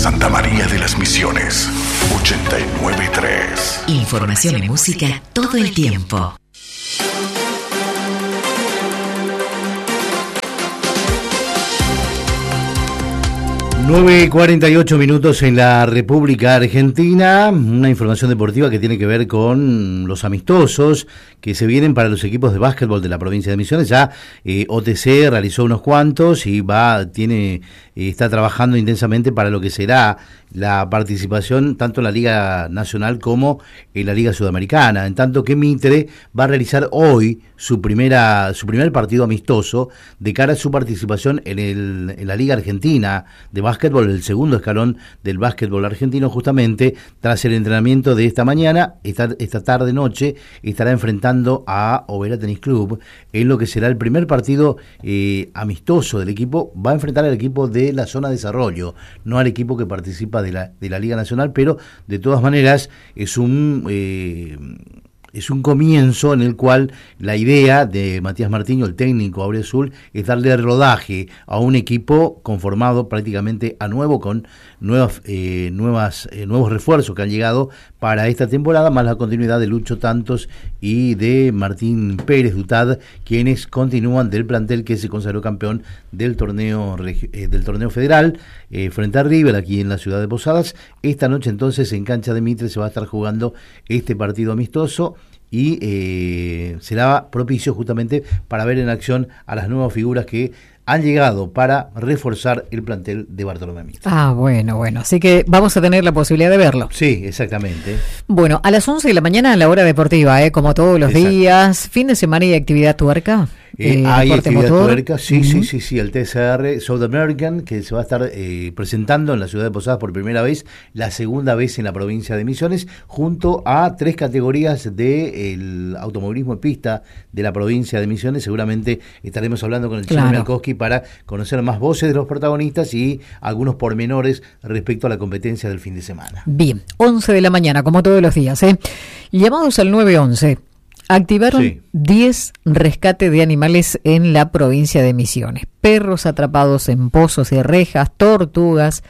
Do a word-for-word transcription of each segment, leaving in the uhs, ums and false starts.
Santa María de las Misiones, ochenta y nueve punto tres. Información y música todo el tiempo. nueve cuarenta y ocho minutos en la República Argentina. Una información deportiva que tiene que ver con los amistosos que se vienen para los equipos de básquetbol de la provincia de Misiones. Ya eh, O T C realizó unos cuantos y va tiene eh, está trabajando intensamente para lo que será la participación tanto en la Liga Nacional como en la Liga Sudamericana. En tanto que Mitre va a realizar hoy su primera su primer partido amistoso de cara a su participación en, el, en la Liga Argentina de básquetbol, el segundo escalón del básquetbol argentino, justamente tras el entrenamiento de esta mañana. Esta, esta tarde noche estará enfrentando a Oberá Tenis Club en lo que será el primer partido eh, amistoso del equipo. Va a enfrentar al equipo de la zona de desarrollo, no al equipo que participa de la, de la Liga Nacional, pero de todas maneras es un eh, es un comienzo en el cual la idea de Matías Martino, el técnico auriazul, es darle rodaje a un equipo conformado prácticamente a nuevo, con nuevas, eh, nuevas eh, nuevos refuerzos que han llegado para esta temporada, más la continuidad de Lucho Tantos y de Martín Pérez Dutad, quienes continúan del plantel que se consagró campeón del torneo eh, del torneo federal eh, frente a River aquí en la ciudad de Posadas. Esta noche entonces en cancha de Mitre se va a estar jugando este partido amistoso y eh, será propicio justamente para ver en acción a las nuevas figuras que han llegado para reforzar el plantel de Bartolomé Mitre. Ah, bueno, bueno, así que vamos a tener la posibilidad de verlo. Sí, exactamente. Bueno, a las once de la mañana en la hora deportiva, ¿eh? Como todos los Exacto. días, fin de semana y actividad tuerca. Eh, eh, hay actividad motor. tuerca, sí, uh-huh. sí, sí, sí, el T C R South American, que se va a estar eh, presentando en la ciudad de Posadas por primera vez, la segunda vez en la provincia de Misiones, junto a tres categorías del automovilismo de pista de la provincia de Misiones. Seguramente estaremos hablando con el Chino claro. Mialkowski para conocer más voces de los protagonistas y algunos pormenores respecto a la competencia del fin de semana. Bien, once de la mañana, como todos los días, ¿eh? Llamados al nueve once. Activaron sí. diez rescates de animales en la provincia de Misiones. Perros atrapados en pozos y rejas, tortugas,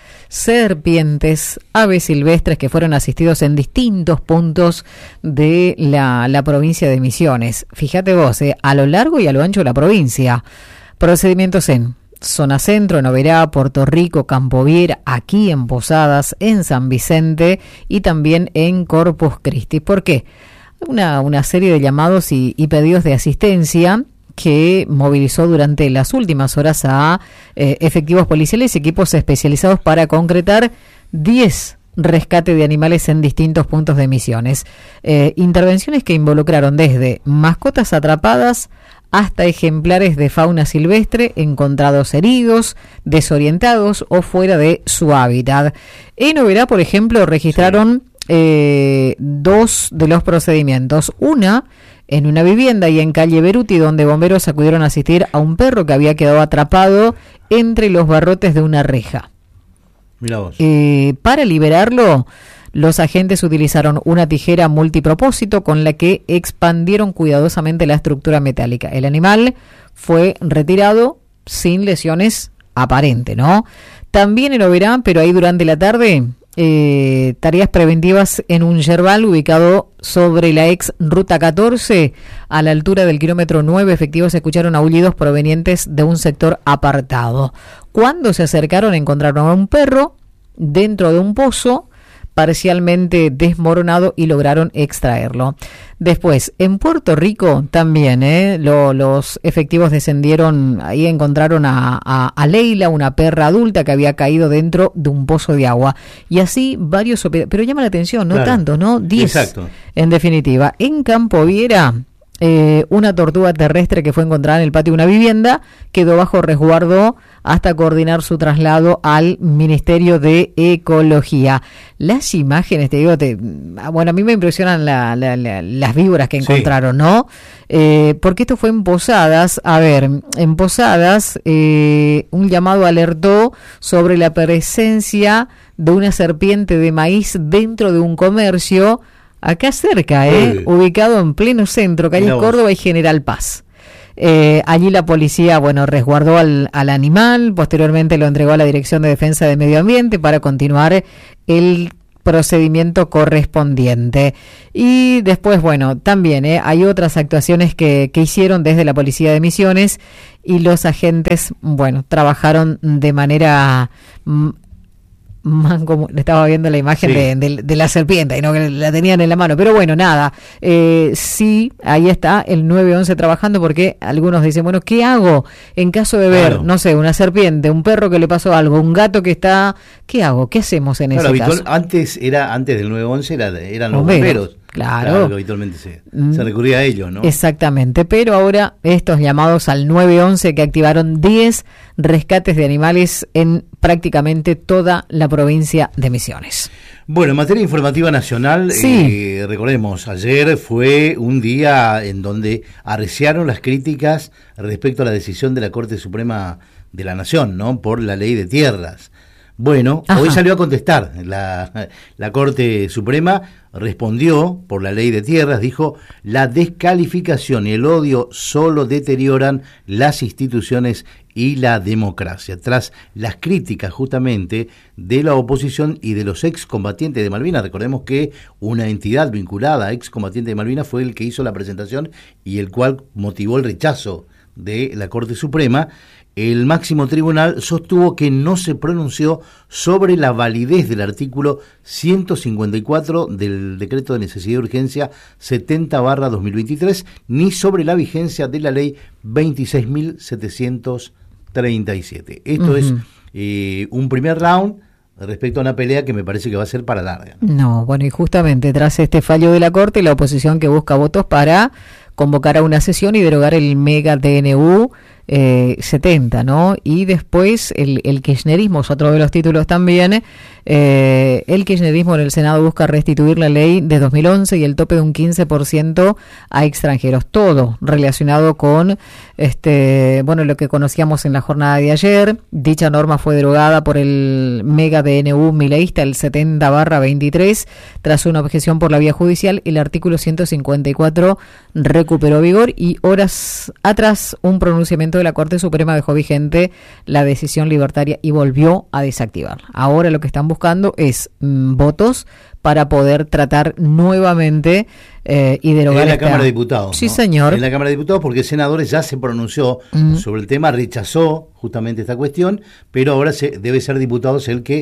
serpientes, aves silvestres que fueron asistidos en distintos puntos de la, la provincia de Misiones. Fíjate vos, eh, a lo largo y a lo ancho de la provincia. Procedimientos en Zona Centro, en Oberá, Puerto Rico, Campo Viera, aquí en Posadas, en San Vicente y también en Corpus Christi. ¿Por qué? Una, una serie de llamados y, y pedidos de asistencia que movilizó durante las últimas horas a eh, efectivos policiales y equipos especializados para concretar diez rescates de animales en distintos puntos de Misiones. Eh, intervenciones que involucraron desde mascotas atrapadas hasta ejemplares de fauna silvestre encontrados heridos, desorientados o fuera de su hábitat. En Oberá, por ejemplo, registraron... Sí. Eh, dos de los procedimientos, una en una vivienda y en calle Beruti, donde bomberos acudieron a asistir a un perro que había quedado atrapado entre los barrotes de una reja. Mirá vos. Eh, para liberarlo, los agentes utilizaron una tijera multipropósito con la que expandieron cuidadosamente la estructura metálica. El animal fue retirado sin lesiones aparentes, ¿no? También en Oberá, pero ahí durante la tarde... Eh, tareas preventivas en un yerbal ubicado sobre la ex Ruta catorce, a la altura del kilómetro nueve. Efectivos escucharon aullidos provenientes de un sector apartado. Cuando se acercaron encontraron a un perro dentro de un pozo parcialmente desmoronado y lograron extraerlo. Después, en Puerto Rico también, ¿eh? Lo, los efectivos descendieron, ahí encontraron a, a, a Leila, una perra adulta que había caído dentro de un pozo de agua. Y así varios, pero llama la atención, no claro. tanto, ¿no? diez. Exacto. En definitiva, en Campo Viera, eh, una tortuga terrestre que fue encontrada en el patio de una vivienda quedó bajo resguardo hasta coordinar su traslado al Ministerio de Ecología. Las imágenes, te digo, te, bueno, a mí me impresionan la, la, la, las víboras que encontraron, sí. ¿no? Eh, porque esto fue en Posadas. A ver, en Posadas eh, un llamado alertó sobre la presencia de una serpiente de maíz dentro de un comercio acá cerca, ¿eh? Sí. Ubicado en pleno centro, calle Córdoba y General Paz. Eh, allí la policía, bueno, resguardó al, al animal, posteriormente lo entregó a la Dirección de Defensa de Medio Ambiente para continuar el procedimiento correspondiente. Y después, bueno, también eh, hay otras actuaciones que, que hicieron desde la Policía de Misiones y los agentes, bueno, trabajaron de manera... Mm, manco, estaba viendo la imagen sí. de, de, de la serpiente y no que la tenían en la mano, pero bueno, nada, eh, sí, ahí está el nueve once trabajando, porque algunos dicen, bueno, ¿qué hago en caso de ver, claro. no sé, una serpiente, un perro que le pasó algo, un gato que está, ¿qué hago? ¿Qué hacemos en claro, ese habitual, caso? Antes era, antes del nueve once era, eran los bomberos, bomberos. Claro, claro, que habitualmente se, mm. se recurría a ellos, ¿no? Exactamente, pero ahora estos llamados al nueve once que activaron diez rescates de animales en prácticamente toda la provincia de Misiones. Bueno, en materia informativa nacional, sí. eh, recordemos, ayer fue un día en donde arreciaron las críticas respecto a la decisión de la Corte Suprema de la Nación, ¿no? Por la ley de tierras. Bueno, Ajá. hoy salió a contestar. La, la Corte Suprema respondió por la ley de tierras, dijo, la descalificación y el odio solo deterioran las instituciones y la democracia. Tras las críticas justamente de la oposición y de los excombatientes de Malvinas, recordemos que una entidad vinculada a excombatientes de Malvinas fue el que hizo la presentación y el cual motivó el rechazo de la Corte Suprema. El máximo tribunal sostuvo que no se pronunció sobre la validez del artículo ciento cincuenta y cuatro del decreto de necesidad y urgencia setenta barra dos mil veintitrés, ni sobre la vigencia de la ley veintiséis mil setecientos treinta y siete. Esto uh-huh. es eh, un primer round respecto a una pelea que me parece que va a ser para larga. No, bueno, y justamente tras este fallo de la Corte, la oposición que busca votos para convocar a una sesión y derogar el mega D N U eh, setenta, ¿no? Y después el, el kirchnerismo es otro de los títulos también. Eh, el kirchnerismo en el Senado busca restituir la ley de dos mil once y el tope de un quince por ciento a extranjeros. Todo relacionado con este, bueno, lo que conocíamos en la jornada de ayer. Dicha norma fue derogada por el mega D N U mileísta, el setenta barra veintitrés, tras una objeción por la vía judicial. El artículo ciento cincuenta y cuatro recuperó vigor y horas atrás un pronunciamiento de la Corte Suprema dejó vigente la decisión libertaria y volvió a desactivarla. Ahora lo que están buscando es mmm, votos para poder tratar nuevamente eh, y derogar en la esta... Cámara de Diputados. Sí, ¿no? señor. En la Cámara de Diputados, porque senadores ya se pronunció uh-huh. sobre el tema, rechazó justamente esta cuestión, pero ahora se, debe ser diputados el que,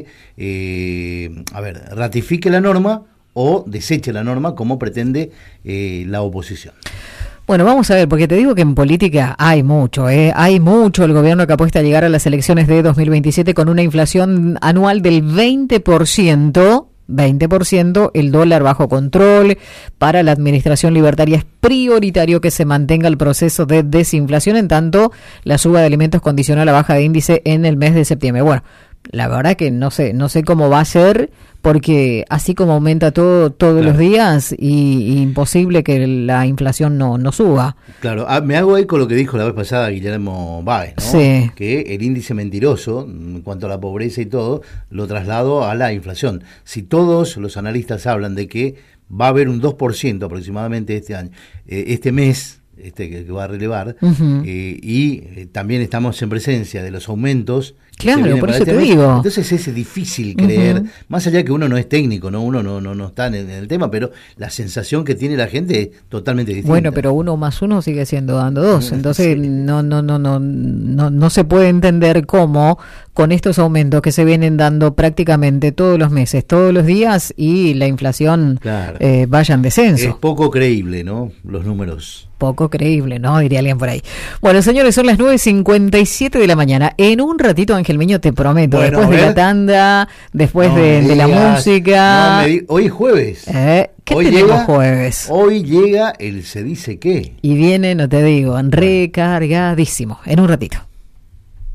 eh, a ver, ratifique la norma o deseche la norma como pretende eh, la oposición. Bueno, vamos a ver, porque te digo que en política hay mucho, ¿eh? Hay mucho. El gobierno que apuesta a llegar a las elecciones de dos mil veintisiete con una inflación anual del veinte por ciento, veinte por ciento, el dólar bajo control. Para la administración libertaria es prioritario que se mantenga el proceso de desinflación, en tanto la suba de alimentos condiciona la baja de índice en el mes de septiembre. Bueno, la verdad que no sé, no sé cómo va a ser, porque así como aumenta todo todos claro. los días, y, y imposible que la inflación no, no suba. Claro, ah, me hago eco lo que dijo la vez pasada Guillermo Báez, ¿no? Sí. Que el índice mentiroso, en cuanto a la pobreza y todo, lo trasladó a la inflación. Si todos los analistas hablan de que va a haber un dos por ciento aproximadamente este año, eh, este mes, este que, que va a relevar, uh-huh. eh, y eh, también estamos en presencia de los aumentos. Claro, por eso este te mes. digo. Entonces es difícil creer, uh-huh. más allá que uno no es técnico, no uno no no no está en el, en el tema, pero la sensación que tiene la gente es totalmente distinta. Bueno, pero uno más uno sigue siendo dando dos, entonces sí. no no no no no no se puede entender cómo con estos aumentos que se vienen dando prácticamente todos los meses, todos los días, y la inflación claro. eh, vaya en descenso. Es poco creíble, ¿no? Los números. Poco creíble, ¿no? Diría alguien por ahí. Bueno, señores, son las nueve cincuenta y siete de la mañana. En un ratito, Ángel Miño, te prometo, bueno, después de la tanda, después no de, de la música. No, me, hoy es jueves. ¿Eh? ¿Qué hoy tenemos llega, jueves? Hoy llega el Se Dice Qué. Y viene, no te digo, recargadísimo. En un ratito.